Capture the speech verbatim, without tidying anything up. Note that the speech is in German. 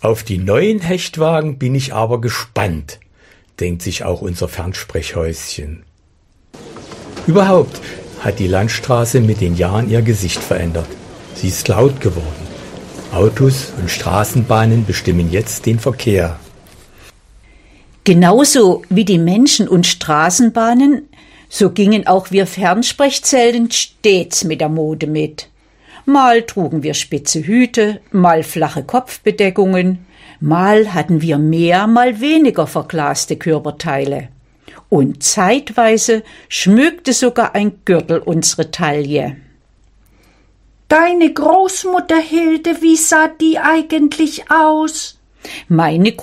Auf die neuen Hechtwagen bin ich aber gespannt, denkt sich auch unser Fernsprechhäuschen. Überhaupt hat die Landstraße mit den Jahren ihr Gesicht verändert. Sie ist laut geworden. Autos und Straßenbahnen bestimmen jetzt den Verkehr. Genauso wie die Menschen und Straßenbahnen, so gingen auch wir Fernsprechzellen stets mit der Mode mit. Mal trugen wir spitze Hüte, mal flache Kopfbedeckungen, mal hatten wir mehr, mal weniger verglaste Körperteile. Und zeitweise schmückte sogar ein Gürtel unsere Taille. Deine Großmutter, Hilde, wie sah die eigentlich aus? Meine